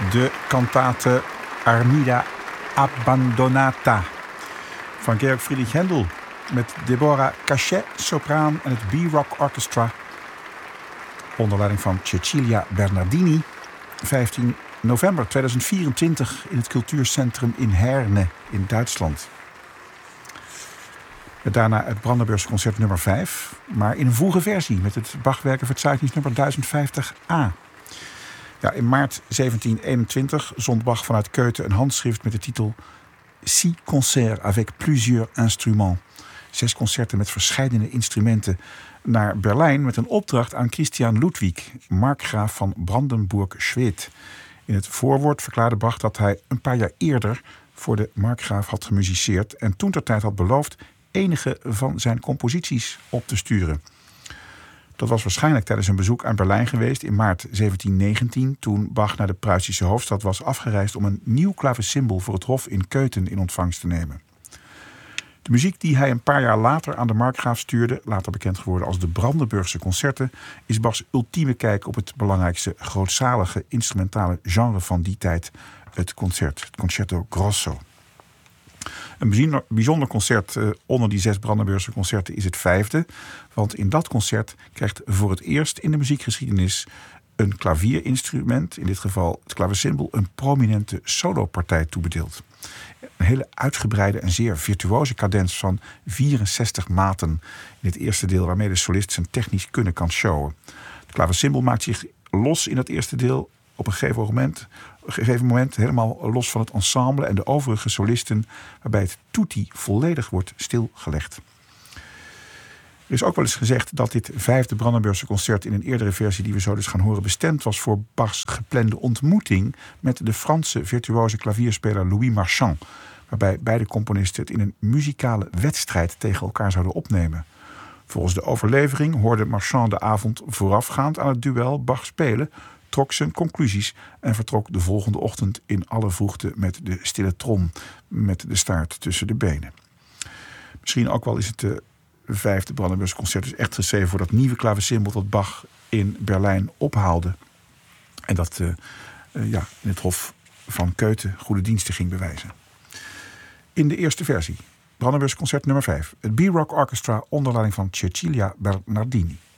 de cantate Armida Abbandonata van Georg Friedrich Händel met Deborah Cachet, sopraan en het B-Rock Orchestra onder leiding van Cecilia Bernardini. 15 november 2024 in het Cultuurcentrum in Herne in Duitsland. Met daarna het Brandenburgse concert nummer 5, maar in een vroege versie met het Bachwerken Verzeichnis nummer 1050a. Ja, in maart 1721 zond Bach vanuit Köthen een handschrift met de titel 6 concerts avec plusieurs instruments. 6 concerten met verscheidene instrumenten naar Berlijn met een opdracht aan Christian Ludwig, markgraaf van Brandenburg-Schwedt. In het voorwoord verklaarde Bach dat hij een paar jaar eerder voor de markgraaf had gemusiceerd en toentertijd had beloofd enige van zijn composities op te sturen. Dat was waarschijnlijk tijdens een bezoek aan Berlijn geweest in maart 1719... toen Bach naar de Pruisische hoofdstad was afgereisd om een nieuw klavecimbal voor het hof in Köthen in ontvangst te nemen. De muziek die hij een paar jaar later aan de markgraaf stuurde, later bekend geworden als de Brandenburgse concerten, is Bachs ultieme kijk op het belangrijkste grootzalige instrumentale genre van die tijd, het concerto grosso. Een bijzonder concert onder die 6 Brandenburgse concerten is het 5e. Want in dat concert krijgt voor het eerst in de muziekgeschiedenis een klavierinstrument, in dit geval het klavecimbal, een prominente solopartij toebedeeld. Een hele uitgebreide en zeer virtuoze cadens van 64 maten in het eerste deel, waarmee de solist zijn technisch kunnen kan showen. Het klavecimbal maakt zich los in het eerste deel op een gegeven moment helemaal los van het ensemble en de overige solisten, waarbij het tutti volledig wordt stilgelegd. Er is ook wel eens gezegd dat dit 5e Brandenburgse concert in een eerdere versie die we zo dus gaan horen bestemd was voor Bachs geplande ontmoeting met de Franse virtuoze klavierspeler Louis Marchand, waarbij beide componisten het in een muzikale wedstrijd tegen elkaar zouden opnemen. Volgens de overlevering hoorde Marchand de avond voorafgaand aan het duel Bach spelen, trok zijn conclusies en vertrok de volgende ochtend in alle vroegte met de stille trom met de staart tussen de benen. Misschien ook wel is het de 5e Brandenburgse concert dus echt geschreven voor dat nieuwe klavecimbal dat Bach in Berlijn ophaalde en dat in het hof van Köthen goede diensten ging bewijzen. In de eerste versie, Brandenburgse concert nummer 5, het B-Rock Orchestra onder leiding van Cecilia Bernardini.